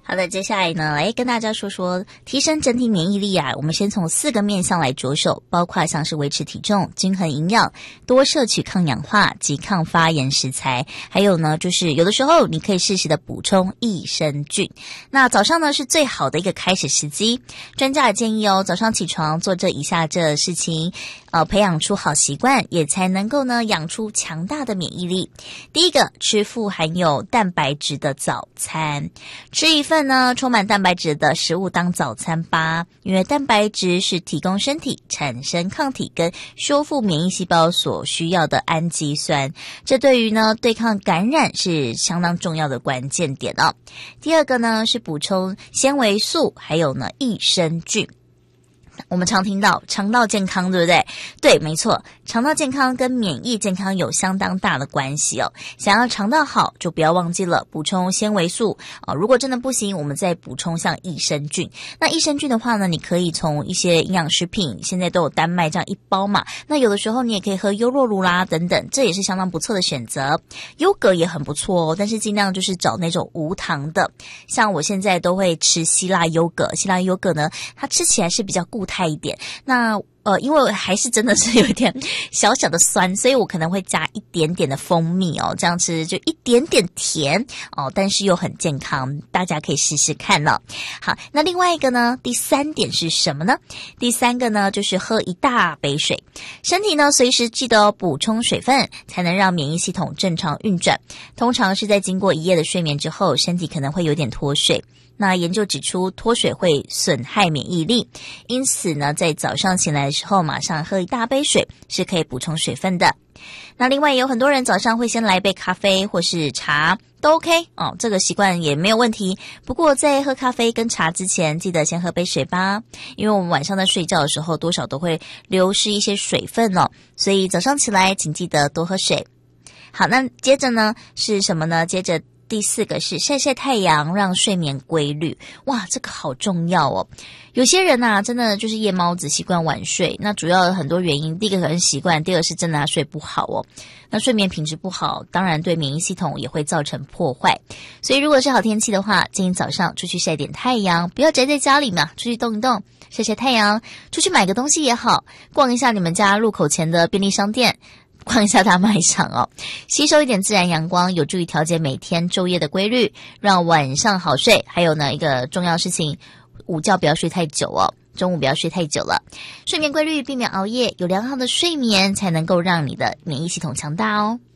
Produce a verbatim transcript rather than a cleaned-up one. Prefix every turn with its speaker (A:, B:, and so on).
A: 好的，接下来呢，来跟大家说说提升整体免疫力啊。我们先从四个面向来着手，包括像是维持体重、均衡营养、多摄取抗氧化及抗发炎食材，还有呢，就是有的时候你可以适时的补充益生菌。那早上呢是最好的一个开始时机，专家也建议哦，早上起床做这以下这事情，呃，培养出好习惯，也才能够呢养出强大的免疫力。第一个，吃富含有蛋白质的早餐，吃一份呢充满蛋白质的食物当早餐吧，因为蛋白质是提供身体产生抗体跟修复免疫细胞所需要的氨基酸，这对于呢对抗感染是相当重要的关键点哦。第二个呢是补充纤维素，还有呢益生菌。我们常听到肠道健康，对不对？对，没错，肠道健康跟免疫健康有相当大的关系哦。想要肠道好，就不要忘记了补充纤维素啊、哦。如果真的不行，我们再补充像益生菌。那益生菌的话呢，你可以从一些营养食品，现在都有丹麦这样一包嘛。那有的时候你也可以喝优酪乳啦等等，这也是相当不错的选择。优格也很不错哦，但是尽量就是找那种无糖的。像我现在都会吃希腊优格，希腊优格呢，它吃起来是比较固态一点，那呃，因为还是真的是有一点小小的酸，所以我可能会加一点点的蜂蜜哦，这样吃就一点点甜哦，但是又很健康，大家可以试试看哦。好，那另外一个呢，第三点是什么呢？第三个呢，就是喝一大杯水，身体呢随时记得补充水分，才能让免疫系统正常运转。通常是在经过一夜的睡眠之后，身体可能会有点脱水。那研究指出，脱水会损害免疫力，因此呢，在早上醒来的时候，马上喝一大杯水是可以补充水分的。那另外有很多人早上会先来杯咖啡或是茶，都 OK 哦，这个习惯也没有问题。不过在喝咖啡跟茶之前，记得先喝杯水吧，因为我们晚上在睡觉的时候，多少都会流失一些水分哦，所以早上起来请记得多喝水。好，那接着呢是什么呢？接着第四个是晒晒太阳，让睡眠规律。哇，这个好重要哦。有些人啊，真的就是夜猫子，习惯晚睡。那主要有很多原因，第一个可能是习惯，第二个是真的他睡不好哦。那睡眠品质不好，当然对免疫系统也会造成破坏。所以如果是好天气的话，建议早上出去晒点太阳，不要宅在家里嘛，出去动一动，晒晒太阳，出去买个东西也好，逛一下你们家路口前的便利商店，逛一下大卖场哦，吸收一点自然阳光，有助于调节每天昼夜的规律，让晚上好睡。还有呢，一个重要事情，午觉不要睡太久哦，中午不要睡太久了。睡眠规律，避免熬夜，有良好的睡眠才能够让你的免疫系统强大哦。